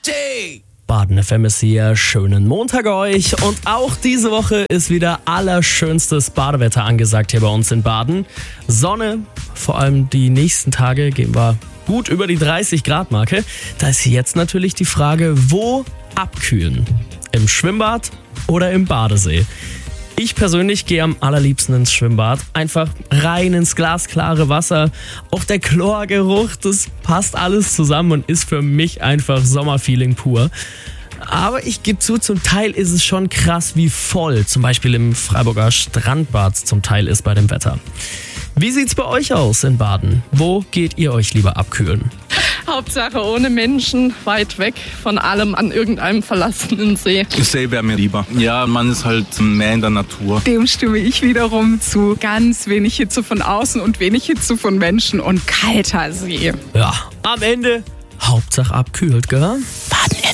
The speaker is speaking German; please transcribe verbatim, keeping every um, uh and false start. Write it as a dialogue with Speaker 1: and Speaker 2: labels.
Speaker 1: Party!
Speaker 2: Baden F M ist hier, schönen Montag euch und auch diese Woche ist wieder allerschönstes Badewetter angesagt hier bei uns in Baden. Sonne, vor allem die nächsten Tage gehen wir gut über die dreißig Grad Marke. Da ist jetzt natürlich die Frage, wo abkühlen? Im Schwimmbad oder im Badesee? Ich persönlich gehe am allerliebsten ins Schwimmbad. Einfach rein ins glasklare Wasser. Auch der Chlorgeruch, das passt alles zusammen und ist für mich einfach Sommerfeeling pur. Aber ich gebe zu, zum Teil ist es schon krass, wie voll zum Beispiel im Freiburger Strandbad zum Teil ist bei dem Wetter. Wie sieht's bei euch aus in Baden? Wo geht ihr euch lieber abkühlen?
Speaker 3: Hauptsache ohne Menschen, weit weg von allem, an irgendeinem verlassenen See.
Speaker 4: See wäre mir lieber. Ja, man ist halt mehr in der Natur.
Speaker 5: Dem stimme ich wiederum zu. Ganz wenig Hitze von außen und wenig Hitze von Menschen und kalter See.
Speaker 2: Ja, am Ende Hauptsache abkühlt, gell? Baden